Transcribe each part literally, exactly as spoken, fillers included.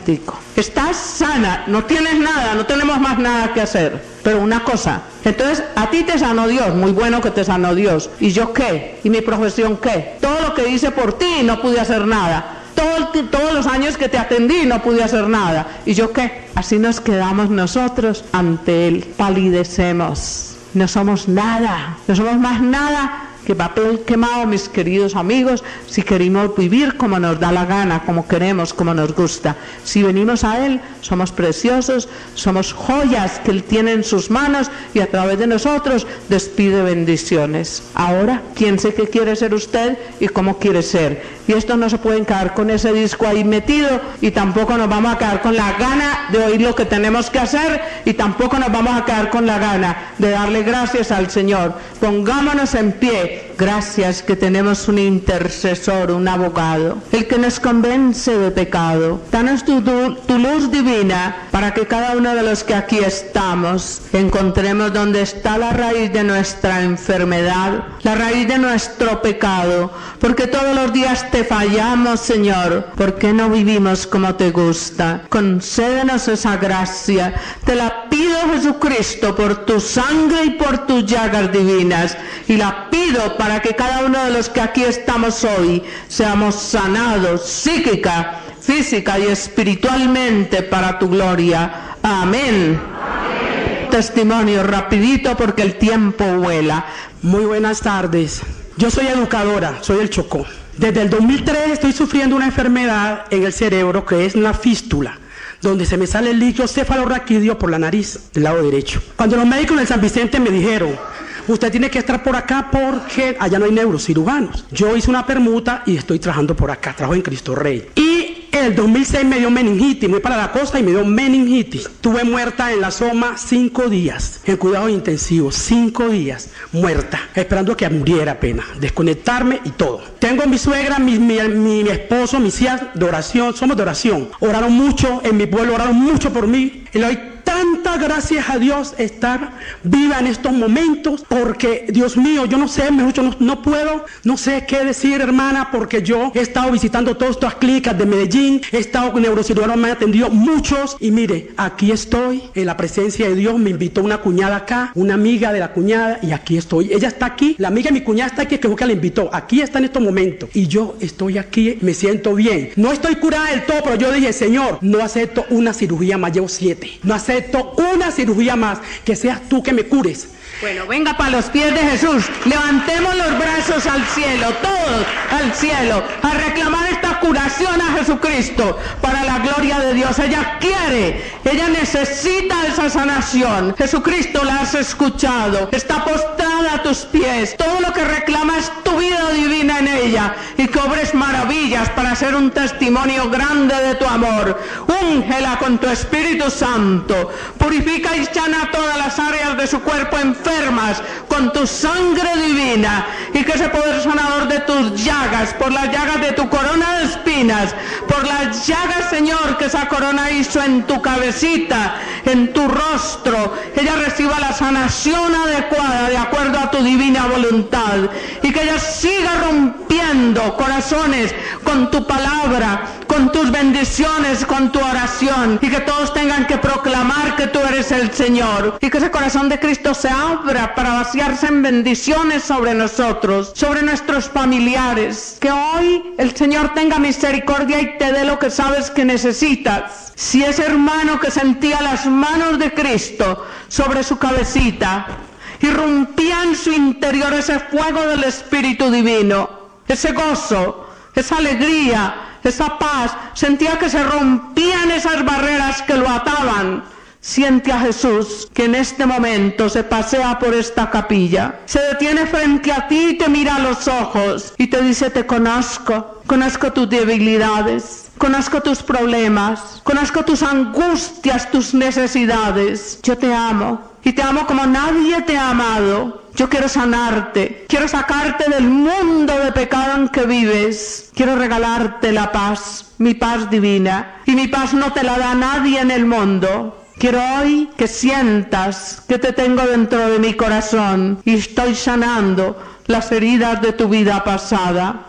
momentico. Estás sana, no tienes nada, no tenemos más nada que hacer. Pero una cosa, entonces a ti te sanó Dios, muy bueno que te sanó Dios. ¿Y yo qué? ¿Y mi profesión qué? Todo lo que hice por ti no pude hacer nada. Todo, todos los años que te atendí no pude hacer nada. ¿Y yo qué? Así nos quedamos nosotros ante Él. Palidecemos. No somos nada. No somos más nada que papel quemado, mis queridos amigos, si queremos vivir como nos da la gana, como queremos, como nos gusta. Si venimos a Él, somos preciosos, somos joyas que Él tiene en sus manos y a través de nosotros despide bendiciones. Ahora, ¿quién sé qué quiere ser usted y cómo quiere ser? Y esto no se pueden quedar con ese disco ahí metido, y tampoco nos vamos a quedar con la gana de oír lo que tenemos que hacer, y tampoco nos vamos a quedar con la gana de darle gracias al Señor. Pongámonos en pie. Gracias que tenemos un intercesor, un abogado, el que nos convence de pecado. Danos tu, tu, tu luz divina para que cada uno de los que aquí estamos encontremos donde está la raíz de nuestra enfermedad, la raíz de nuestro pecado, porque todos los días te fallamos, Señor. ¿Por qué no vivimos como te gusta? Concédenos esa gracia. Te la pido, Jesucristo, por tu sangre y por tus llagas divinas, y la pido para que cada uno de los que aquí estamos hoy seamos sanados psíquica, física y espiritualmente para tu gloria. Amén. Amén. Testimonio rapidito porque el tiempo vuela. Muy buenas tardes. Yo soy educadora, soy el Chocó. Desde el dos mil tres estoy sufriendo una enfermedad en el cerebro que es una fístula, donde se me sale el líquido cefalorraquídeo por la nariz del lado derecho. Cuando los médicos del San Vicente me dijeron: usted tiene que estar por acá porque allá no hay neurocirujanos. Yo hice una permuta y estoy trabajando por acá, trabajo en Cristo Rey. Y en el dos mil seis me dio meningitis, me fui para la costa y me dio meningitis. Estuve muerta en la Soma cinco días, en cuidados intensivos, cinco días, muerta, esperando que muriera apenas, desconectarme y todo. Tengo mi suegra, mi, mi, mi, mi esposo, mis hijas de oración, somos de oración. Oraron mucho, en mi pueblo oraron mucho por mí. Y le doy tantas gracias a Dios estar viva en estos momentos, porque Dios mío, yo no sé, mejor no, no puedo, no sé qué decir, hermana, porque yo he estado visitando todas estas clínicas de Medellín, he estado con neurocirujanos, me han atendido muchos, y mire, aquí estoy en la presencia de Dios. Me invitó una cuñada acá, una amiga de la cuñada, y aquí estoy. Ella está aquí, la amiga de mi cuñada está aquí, que fue que la invitó, aquí está en estos momentos, y yo estoy aquí, me siento bien. No estoy curada del todo, pero yo dije: Señor, no acepto una cirugía más, llevo siete, no acepto una cirugía más, que seas tú que me cures. Bueno, venga para los pies de Jesús, levantemos los brazos al cielo, todos al cielo, a reclamar esta curación a Jesucristo para la gloria de Dios. Ella quiere, ella necesita esa sanación. Jesucristo, la has escuchado, está postrada a tus pies. Todo lo que reclama es tu vida divina en ella, y que obres maravillas para ser un testimonio grande de tu amor. Úngela con tu Espíritu Santo, purifica y sana todas las áreas de su cuerpo enfermo con tu sangre divina, y que ese poder sanador de tus llagas, por las llagas de tu corona de espinas, por las llagas, Señor, que esa corona hizo en tu cabecita, en tu rostro, ella reciba la sanación adecuada de acuerdo a tu divina voluntad, y que ella siga rompiendo corazones con tu palabra, con tus bendiciones, con tu oración, y que todos tengan que proclamar que tú eres el Señor, y que ese corazón de Cristo se abra para vaciarse en bendiciones sobre nosotros, sobre nuestros familiares. Que hoy el Señor tenga misericordia y te dé lo que sabes que necesitas. Si ese hermano que sentía las manos de Cristo sobre su cabecita, irrumpía en su interior ese fuego del Espíritu Divino, ese gozo, esa alegría, esa paz, sentía que se rompían esas barreras que lo ataban. Siente a Jesús que en este momento se pasea por esta capilla, se detiene frente a ti y te mira a los ojos y te dice: te conozco, conozco tus debilidades, conozco tus problemas, conozco tus angustias, tus necesidades. Yo te amo y te amo como nadie te ha amado. Yo quiero sanarte, quiero sacarte del mundo de pecado en que vives, quiero regalarte la paz, mi paz divina, y mi paz no te la da nadie en el mundo. Quiero hoy que sientas que te tengo dentro de mi corazón y estoy sanando las heridas de tu vida pasada.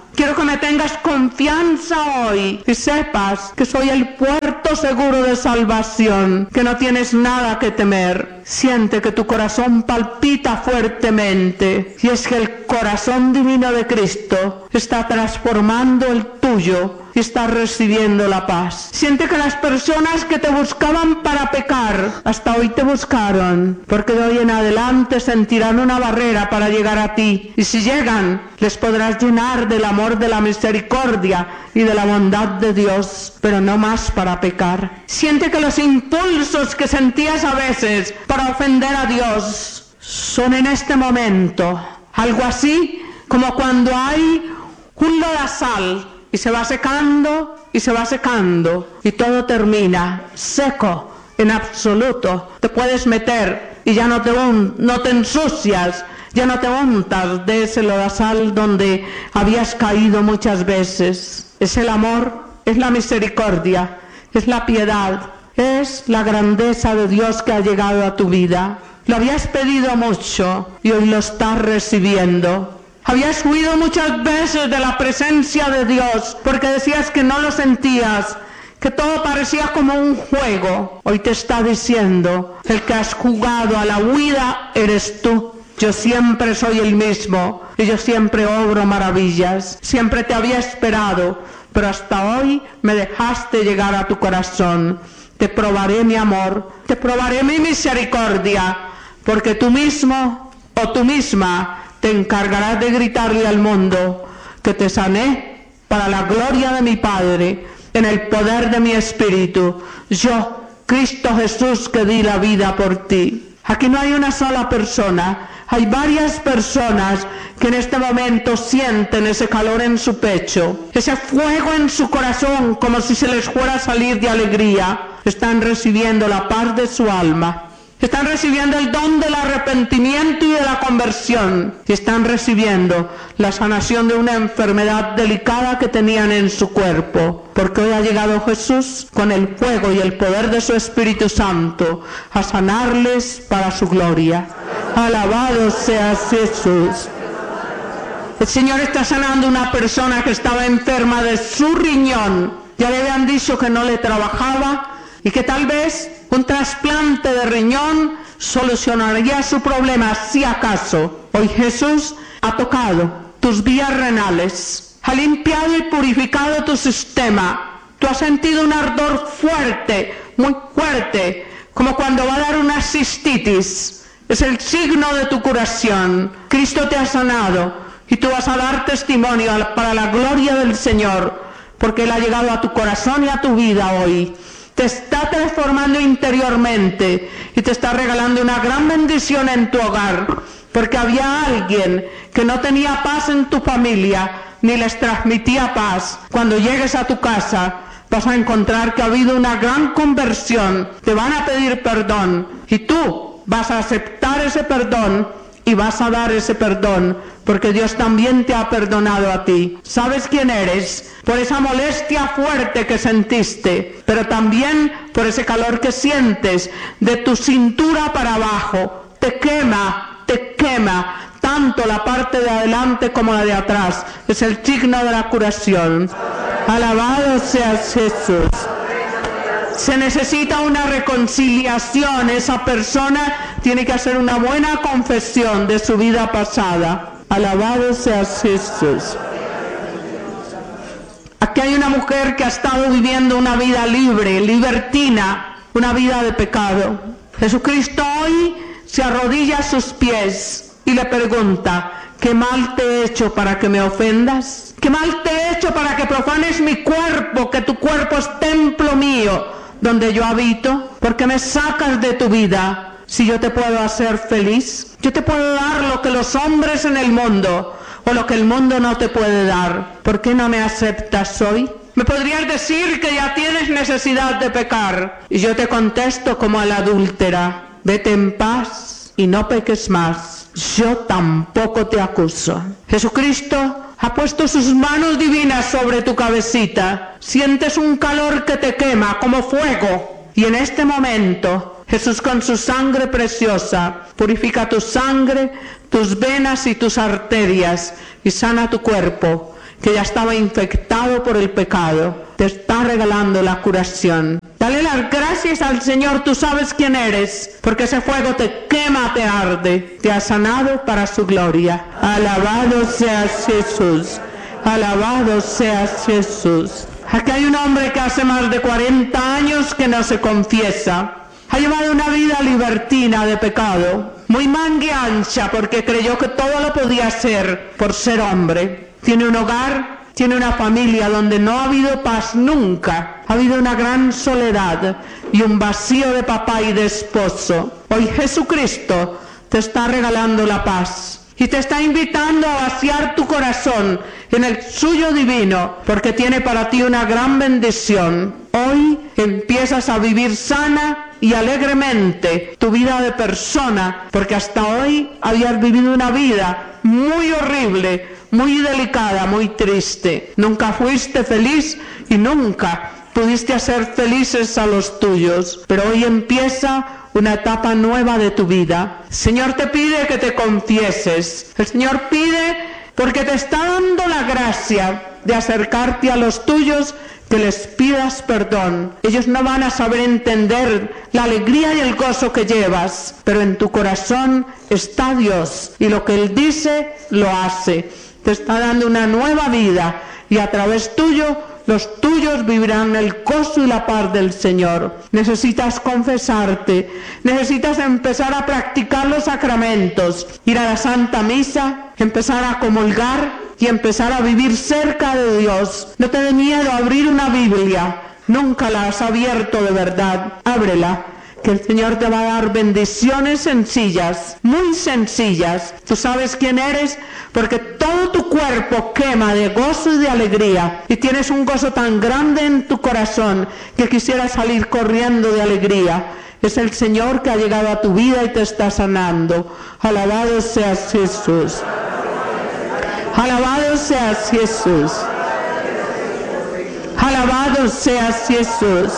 Quiero que me tengas confianza hoy y sepas que soy el puerto seguro de salvación, que no tienes nada que temer. Siente que tu corazón palpita fuertemente, y es que el corazón divino de Cristo está transformando el tuyo y está recibiendo la paz. Siente que las personas que te buscaban para pecar, hasta hoy te buscaron, porque de hoy en adelante sentirán una barrera para llegar a ti, y si llegan, les podrás llenar del amor, de la misericordia y de la bondad de Dios, pero no más para pecar. Siente que los impulsos que sentías a veces para ofender a Dios son en este momento algo así como cuando hay un lodazal y se va secando y se va secando y todo termina seco en absoluto. Te puedes meter y ya no te, un, no te ensucias, ya no te untas de ese lodazal donde habías caído muchas veces. Es el amor, es la misericordia, es la piedad, es la grandeza de Dios que ha llegado a tu vida. Lo habías pedido mucho y hoy lo estás recibiendo. Habías huido muchas veces de la presencia de Dios porque decías que no lo sentías, que todo parecía como un juego. Hoy te está diciendo, el que has jugado a la huida eres tú. Yo siempre soy el mismo y yo siempre obro maravillas. Siempre te había esperado, pero hasta hoy me dejaste llegar a tu corazón. Te probaré mi amor, te probaré mi misericordia, porque tú mismo o tú misma te encargarás de gritarle al mundo que te sané para la gloria de mi Padre, en el poder de mi Espíritu. Yo, Cristo Jesús, que di la vida por ti. Aquí no hay una sola persona, hay varias personas que en este momento sienten ese calor en su pecho, ese fuego en su corazón, como si se les fuera a salir de alegría. Están recibiendo la paz de su alma, están recibiendo el don del arrepentimiento y de la conversión, y están recibiendo la sanación de una enfermedad delicada que tenían en su cuerpo, porque hoy ha llegado Jesús con el fuego y el poder de su Espíritu Santo a sanarles para su gloria. Alabado sea Jesús. El Señor está sanando a una persona que estaba enferma de su riñón. Ya le habían dicho que no le trabajaba y que tal vez un trasplante de riñón solucionaría su problema, si acaso. Hoy Jesús ha tocado tus vías renales, ha limpiado y purificado tu sistema. Tú has sentido un ardor fuerte, muy fuerte, como cuando va a dar una cistitis. Es el signo de tu curación. Cristo te ha sanado y tú vas a dar testimonio para la gloria del Señor, porque Él ha llegado a tu corazón y a tu vida hoy. Te está transformando interiormente y te está regalando una gran bendición en tu hogar, porque había alguien que no tenía paz en tu familia ni les transmitía paz. Cuando llegues a tu casa vas a encontrar que ha habido una gran conversión, te van a pedir perdón y tú vas a aceptar ese perdón y vas a dar ese perdón, porque Dios también te ha perdonado a ti. ¿Sabes quién eres? Por esa molestia fuerte que sentiste, pero también por ese calor que sientes de tu cintura para abajo. Te quema, te quema, tanto la parte de adelante como la de atrás. Es el signo de la curación. Alabado seas Jesús. Se necesita una reconciliación. Esa persona tiene que hacer una buena confesión de su vida pasada. Alabado seas Jesús. Aquí hay una mujer que ha estado viviendo una vida libre, libertina, una vida de pecado. Jesucristo hoy se arrodilla a sus pies y le pregunta: ¿qué mal te he hecho para que me ofendas? ¿Qué mal te he hecho para que profanes mi cuerpo, que tu cuerpo es templo mío, donde yo habito? ¿Por qué me sacas de tu vida? Si yo te puedo hacer feliz, yo te puedo dar lo que los hombres en el mundo o lo que el mundo no te puede dar. ¿Por qué no me aceptas hoy? Me podrías decir que ya tienes necesidad de pecar y yo te contesto como a la adúltera: vete en paz y no peques más. Yo tampoco te acuso. Jesucristo ha puesto sus manos divinas sobre tu cabecita. Sientes un calor que te quema como fuego. Y en este momento, Jesús con su sangre preciosa purifica tu sangre, tus venas y tus arterias y sana tu cuerpo que ya estaba infectado por el pecado, te está regalando la curación. Dale las gracias al Señor, tú sabes quién eres, porque ese fuego te quema, te arde, te ha sanado para su gloria. Alabado seas Jesús, alabado seas Jesús. Aquí hay un hombre que hace más de cuarenta años que no se confiesa. Ha llevado una vida libertina de pecado, muy mangueancha porque creyó que todo lo podía hacer por ser hombre. Tiene un hogar, tiene una familia donde no ha habido paz nunca. Ha habido una gran soledad y un vacío de papá y de esposo. Hoy Jesucristo te está regalando la paz y te está invitando a vaciar tu corazón en el suyo divino, porque tiene para ti una gran bendición. Hoy empiezas a vivir sana y alegremente tu vida de persona, porque hasta hoy habías vivido una vida muy horrible, muy delicada, muy triste. Nunca fuiste feliz y nunca pudiste hacer felices a los tuyos, pero hoy empieza una etapa nueva de tu vida. El Señor te pide que te confieses. El Señor pide, porque te está dando la gracia de acercarte a los tuyos, que les pidas perdón. Ellos no van a saber entender la alegría y el gozo que llevas, pero en tu corazón está Dios y lo que Él dice lo hace. Te está dando una nueva vida y a través tuyo los tuyos vivirán el gozo y la paz del Señor. Necesitas confesarte, necesitas empezar a practicar los sacramentos, ir a la Santa Misa, empezar a comulgar y empezar a vivir cerca de Dios. No te dé miedo abrir una Biblia, nunca la has abierto de verdad, ábrela, que el Señor te va a dar bendiciones sencillas, muy sencillas. Tú sabes quién eres, porque todo tu cuerpo quema de gozo y de alegría, y tienes un gozo tan grande en tu corazón que quisieras salir corriendo de alegría. Es el Señor que ha llegado a tu vida y te está sanando. Alabado seas Jesús. Alabado seas Jesús. Alabado seas Jesús.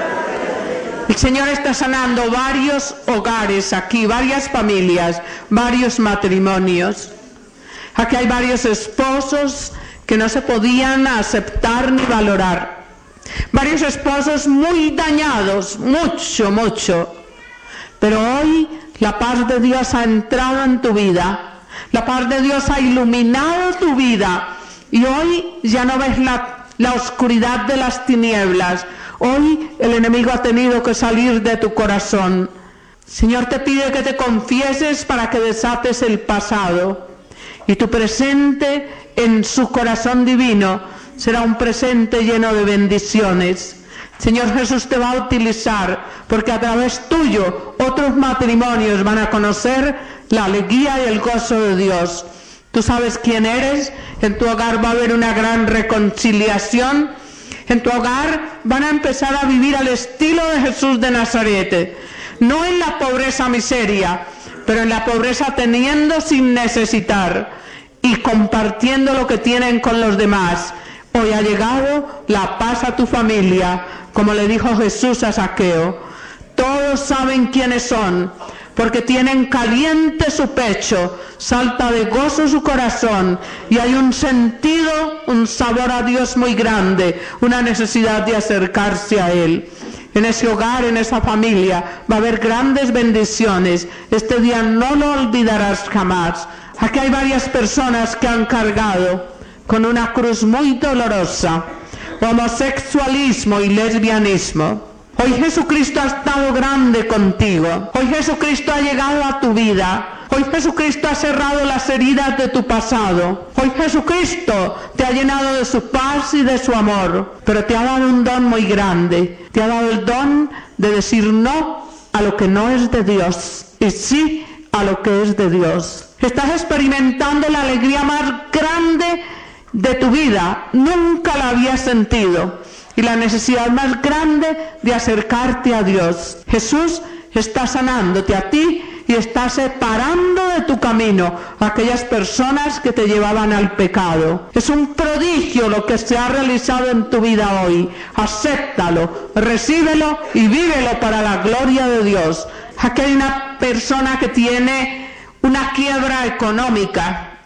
El Señor está sanando varios hogares aquí, varias familias, varios matrimonios. Aquí hay varios esposos que no se podían aceptar ni valorar. Varios esposos muy dañados, mucho, mucho. Pero hoy la paz de Dios ha entrado en tu vida. La paz de Dios ha iluminado tu vida. Y hoy ya no ves la, la oscuridad de las tinieblas. Hoy el enemigo ha tenido que salir de tu corazón. El Señor te pide que te confieses para que desates el pasado. Y tu presente en su corazón divino será un presente lleno de bendiciones. Señor Jesús te va a utilizar porque a través tuyo otros matrimonios van a conocer la alegría y el gozo de Dios. Tú sabes quién eres, en tu hogar va a haber una gran reconciliación, en tu hogar van a empezar a vivir al estilo de Jesús de Nazaret, no en la pobreza miseria, pero en la pobreza teniendo sin necesitar y compartiendo lo que tienen con los demás. Hoy ha llegado la paz a tu familia, como le dijo Jesús a Zaqueo. Todos saben quiénes son, porque tienen caliente su pecho, salta de gozo su corazón, y hay un sentido, un sabor a Dios muy grande, una necesidad de acercarse a Él. En ese hogar, en esa familia, va a haber grandes bendiciones. Este día no lo olvidarás jamás. Aquí hay varias personas que han cargado con una cruz muy dolorosa, homosexualismo y lesbianismo. Hoy Jesucristo ha estado grande contigo. Hoy Jesucristo ha llegado a tu vida. Hoy Jesucristo ha cerrado las heridas de tu pasado. Hoy Jesucristo te ha llenado de su paz y de su amor. Pero te ha dado un don muy grande. Te ha dado el don de decir no a lo que no es de Dios y sí a lo que es de Dios. Estás experimentando la alegría más grande de tu vida. Nunca la habías sentido. Y la necesidad más grande de acercarte a Dios. Jesús está sanándote a ti y está separando de tu camino a aquellas personas que te llevaban al pecado. Es un prodigio lo que se ha realizado en tu vida hoy. Acéptalo, recíbelo y vívelo para la gloria de Dios. Aquí hay una persona que tiene una quiebra económica.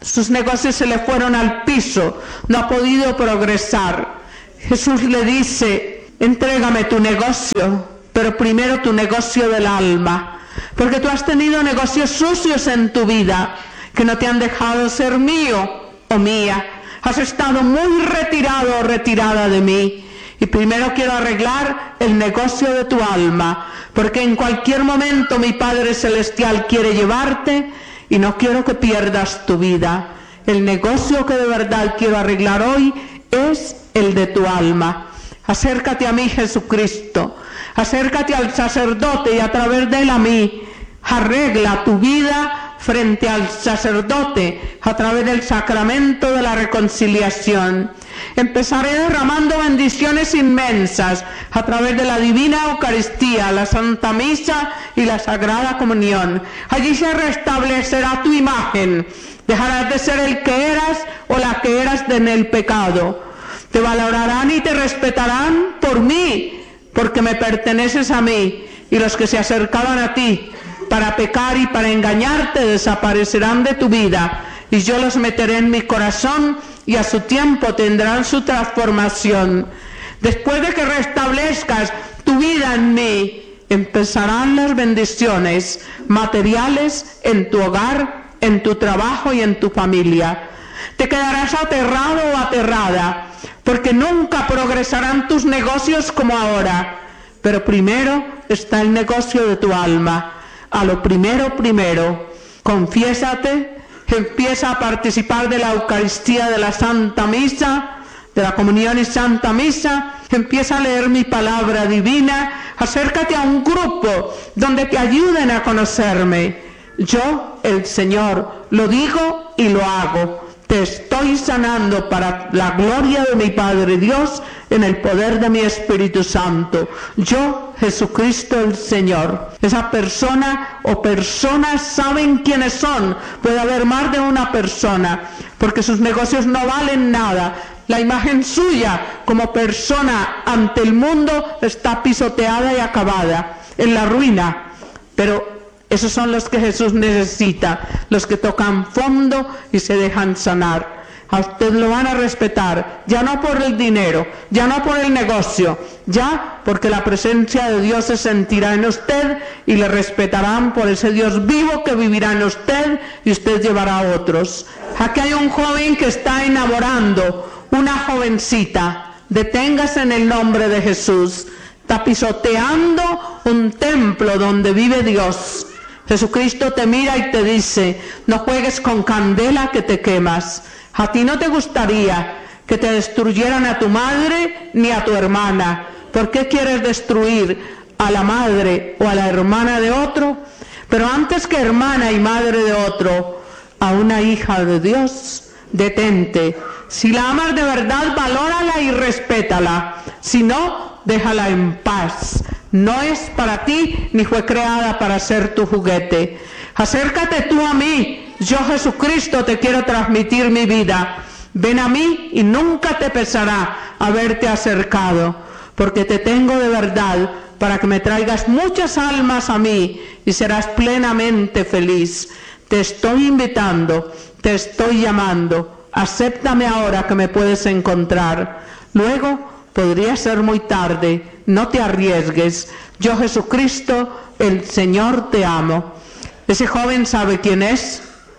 sus negocios se le fueron al piso, no ha podido progresar. Jesús le dice, entrégame tu negocio, pero primero tu negocio del alma, porque tú has tenido negocios sucios en tu vida que no te han dejado ser mío o mía. Has estado muy retirado o retirada de mí. Y primero quiero arreglar el negocio de tu alma, porque en cualquier momento mi Padre Celestial quiere llevarte y no quiero que pierdas tu vida. El negocio que de verdad quiero arreglar hoy es el de tu alma. Acércate a mí, Jesucristo. Acércate al sacerdote y a través de él a mí. Arregla tu vida frente al sacerdote a través del sacramento de la reconciliación. Empezaré derramando bendiciones inmensas a través de la Divina Eucaristía, la Santa Misa y la Sagrada Comunión. Allí se restablecerá tu imagen. Dejarás de ser el que eras o la que eras en el pecado. Te valorarán y te respetarán por mí, porque me perteneces a mí, y los que se acercaban a ti para pecar y para engañarte desaparecerán de tu vida, y yo los meteré en mi corazón y a su tiempo tendrán su transformación. Después de que restablezcas tu vida en mí, empezarán las bendiciones materiales en tu hogar, en tu trabajo y en tu familia. Te quedarás aterrado o aterrada, porque nunca progresarán tus negocios como ahora. Pero primero está el negocio de tu alma. A lo primero, primero, confiésate, empieza a participar de la Eucaristía, de la Santa Misa, de la Comunión y Santa Misa, empieza a leer mi palabra divina, acércate a un grupo donde te ayuden a conocerme. Yo, el Señor, lo digo y lo hago. Te estoy sanando para la gloria de mi Padre Dios en el poder de mi Espíritu Santo. Yo, Jesucristo el Señor. Esa persona o personas saben quiénes son. Puede haber más de una persona, porque sus negocios no valen nada. La imagen suya como persona ante el mundo está pisoteada y acabada, en la ruina. Pero esos son los que Jesús necesita, los que tocan fondo y se dejan sanar. A usted lo van a respetar, ya no por el dinero, ya no por el negocio, ya porque la presencia de Dios se sentirá en usted y le respetarán por ese Dios vivo que vivirá en usted y usted llevará a otros. Aquí hay un joven que está enamorando, una jovencita. Deténgase en el nombre de Jesús. Está pisoteando un templo donde vive Dios. Jesucristo te mira y te dice, no juegues con candela que te quemas. A ti no te gustaría que te destruyeran a tu madre ni a tu hermana. ¿Por qué quieres destruir a la madre o a la hermana de otro? Pero antes que hermana y madre de otro, a una hija de Dios, detente. Si la amas de verdad, valórala y respétala. Si no, déjala en paz. No es para ti ni fue creada para ser tu juguete. Acércate tú a mí. Yo, Jesucristo, te quiero transmitir mi vida. Ven a mí y nunca te pesará haberte acercado, porque te tengo de verdad para que me traigas muchas almas a mí y serás plenamente feliz. Te estoy invitando, te estoy llamando. Acéptame ahora que me puedes encontrar. Luego podría ser muy tarde. No te arriesgues. Yo, Jesucristo, el Señor, te amo. Ese joven sabe quién es.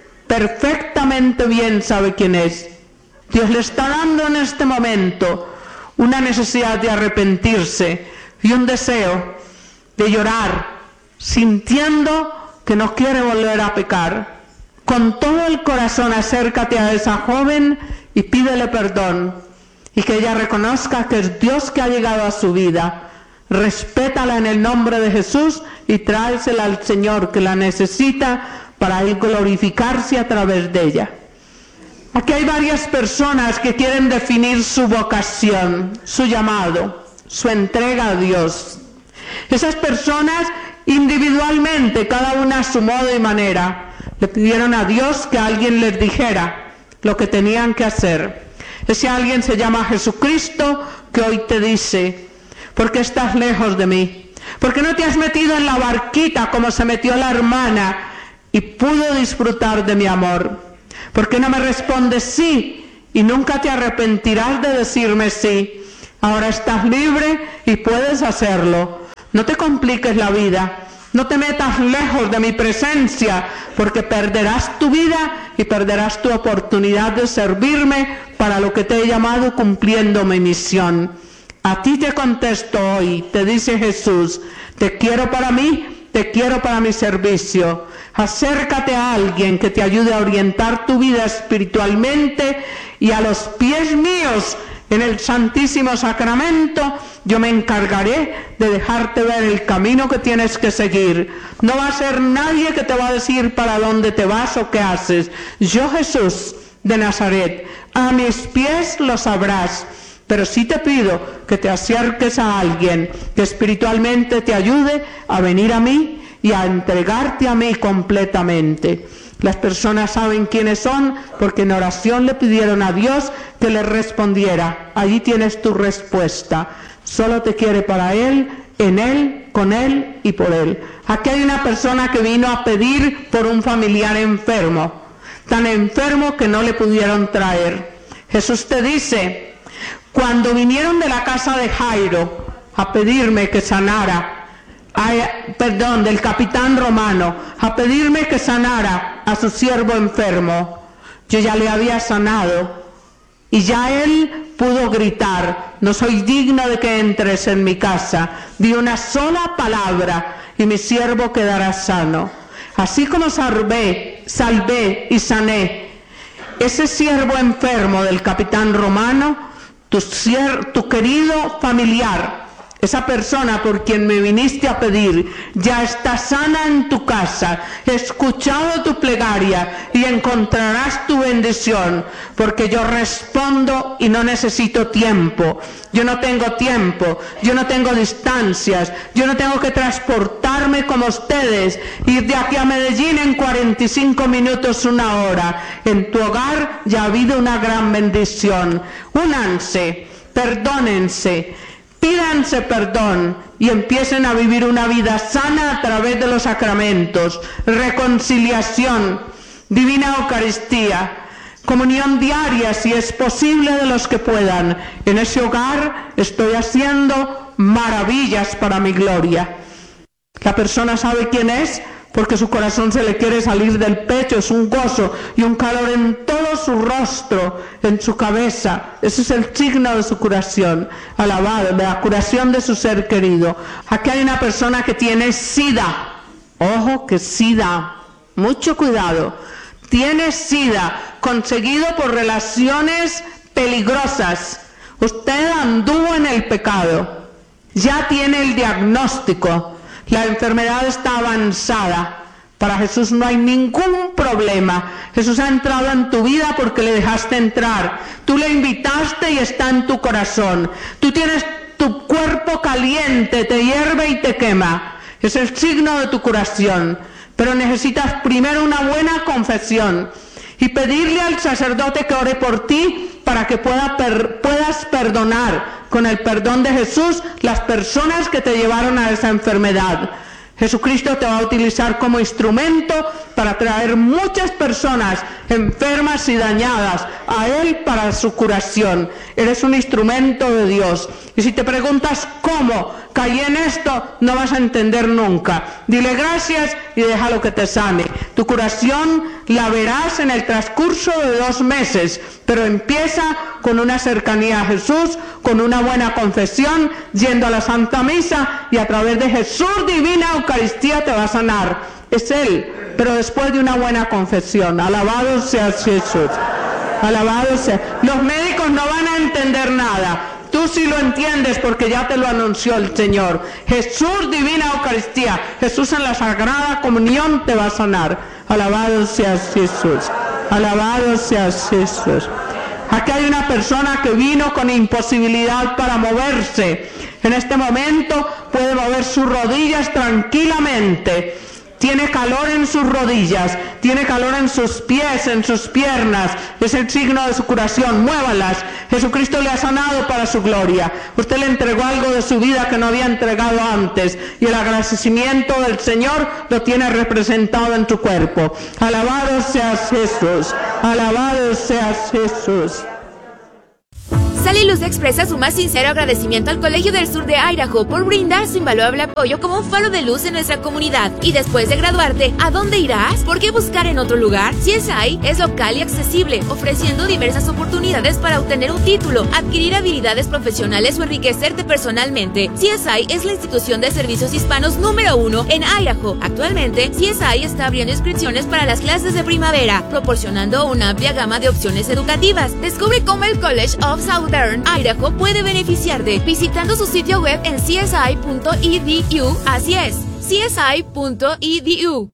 Perfectamente bien sabe quién es. Dios le está dando en este momento una necesidad de arrepentirse y un deseo de llorar, sintiendo que no quiere volver a pecar. Con todo el corazón acércate a esa joven y pídele perdón, y que ella reconozca que es Dios que ha llegado a su vida. Respétala en el nombre de Jesús y tráesela al Señor, que la necesita para Él glorificarse a través de ella. Aquí hay varias personas que quieren definir su vocación, su llamado, su entrega a Dios. Esas personas individualmente, cada una a su modo y manera, le pidieron a Dios que alguien les dijera lo que tenían que hacer. Ese alguien se llama Jesucristo, que hoy te dice, ¿por qué estás lejos de mí? ¿Por qué no te has metido en la barquita como se metió la hermana y pudo disfrutar de mi amor? ¿Por qué no me respondes sí? Y nunca te arrepentirás de decirme sí. Ahora estás libre y puedes hacerlo. No te compliques la vida. No te metas lejos de mi presencia, porque perderás tu vida y perderás tu oportunidad de servirme para lo que te he llamado, cumpliendo mi misión. A ti te contesto hoy, te dice Jesús, te quiero para mí, te quiero para mi servicio. Acércate a alguien que te ayude a orientar tu vida espiritualmente, y a los pies míos en el Santísimo Sacramento yo me encargaré de dejarte ver el camino que tienes que seguir. No va a ser nadie que te va a decir para dónde te vas o qué haces. Yo, Jesús de Nazaret, a mis pies lo sabrás. Pero sí te pido que te acerques a alguien que espiritualmente te ayude a venir a mí y a entregarte a mí completamente. Las personas saben quiénes son porque en oración le pidieron a Dios que les respondiera. Allí tienes tu respuesta. Solo te quiere para Él, en Él, con Él y por Él. Aquí hay una persona que vino a pedir por un familiar enfermo, tan enfermo que no le pudieron traer. Jesús te dice, cuando vinieron de la casa de Jairo a pedirme que sanara, Ay, perdón, del capitán romano, a pedirme que sanara a su siervo enfermo, yo ya le había sanado y ya él pudo gritar, no soy digno de que entres en mi casa. Di una sola palabra y mi siervo quedará sano. Así como salvé, salvé y sané ese siervo enfermo del capitán romano, tu, sier, tu querido familiar, esa persona por quien me viniste a pedir, ya está sana en tu casa. He escuchado tu plegaria y encontrarás tu bendición, porque yo respondo y no necesito tiempo. Yo no tengo tiempo, yo no tengo distancias, yo no tengo que transportarme como ustedes, ir de aquí a Medellín en cuarenta y cinco minutos, una hora. En tu hogar ya ha habido una gran bendición. Únanse, perdónense, pídanse perdón y empiecen a vivir una vida sana a través de los sacramentos, reconciliación, divina Eucaristía, comunión diaria si es posible de los que puedan. En ese hogar estoy haciendo maravillas para mi gloria. La persona sabe quién es porque su corazón se le quiere salir del pecho, es un gozo y un calor en todo su rostro, en su cabeza. Ese es el signo de su curación, alabado, de la curación de su ser querido. Aquí hay una persona que tiene SIDA. Ojo que SIDA, mucho cuidado. Tiene SIDA, conseguido por relaciones peligrosas. Usted anduvo en el pecado, ya tiene el diagnóstico. La enfermedad está avanzada. Para Jesús no hay ningún problema. Jesús ha entrado en tu vida porque le dejaste entrar. Tú le invitaste y está en tu corazón. Tú tienes tu cuerpo caliente, te hierve y te quema. Es el signo de tu curación. Pero necesitas primero una buena confesión y pedirle al sacerdote que ore por ti para que pueda per, puedas perdonar con el perdón de Jesús las personas que te llevaron a esa enfermedad. Jesucristo te va a utilizar como instrumento para traer muchas personas enfermas y dañadas a Él para su curación. Eres un instrumento de Dios. Y si te preguntas cómo caí en esto, no vas a entender nunca. Dile gracias y déjalo que te sane. Tu curación la verás en el transcurso de dos meses, pero empieza con una cercanía a Jesús, con una buena confesión, yendo a la Santa Misa, y a través de Jesús divina Eucaristía te va a sanar. Es Él, pero después de una buena confesión. Alabado sea Jesús. Alabado sea. Los médicos no van a entender nada. Tú sí lo entiendes porque ya te lo anunció el Señor. Jesús divina Eucaristía, Jesús en la Sagrada Comunión te va a sanar. Alabado sea Jesús. Alabado sea Jesús. Aquí hay una persona que vino con imposibilidad para moverse. En este momento puede mover sus rodillas tranquilamente. tiene calor en sus rodillas, tiene calor en sus pies, en sus piernas, es el signo de su curación, muévalas. Jesucristo le ha sanado para su gloria. Usted le entregó algo de su vida que no había entregado antes y el agradecimiento del Señor lo tiene representado en tu cuerpo. Alabado seas Jesús, alabado seas Jesús. Sal y Luz expresa su más sincero agradecimiento al Colegio del Sur de Idaho por brindar su invaluable apoyo como un faro de luz en nuestra comunidad. Y después de graduarte, ¿a dónde irás? ¿Por qué buscar en otro lugar? C S I es local y accesible, ofreciendo diversas oportunidades para obtener un título, adquirir habilidades profesionales o enriquecerte personalmente. C S I es la institución de servicios hispanos número uno en Idaho. Actualmente, C S I está abriendo inscripciones para las clases de primavera, proporcionando una amplia gama de opciones educativas. Descubre cómo el College of Southern Idaho puede beneficiarte visitando su sitio web en c s i punto e d u. Así es, c s i punto e d u.